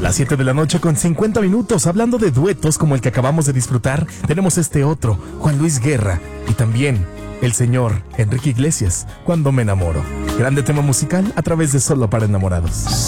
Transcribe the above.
las 7 de la noche con 50 minutos, hablando de duetos como el que acabamos de disfrutar, tenemos este otro, Juan Luis Guerra, y también el señor Enrique Iglesias, Cuando me enamoro. Grande tema musical a través de Solo para Enamorados.